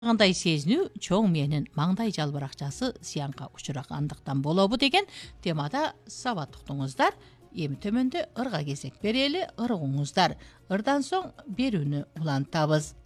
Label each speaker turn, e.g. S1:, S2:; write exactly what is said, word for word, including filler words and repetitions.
S1: Кандай сезинүү чоң менин маңдай жалбыракчасы зыянга учурагандыктан болобу деген темада сабаттыктыңыздар. Эми төмөндө ырга кезек берели, ыргыңыздар. Ырдан соң берүүнү улантабыз.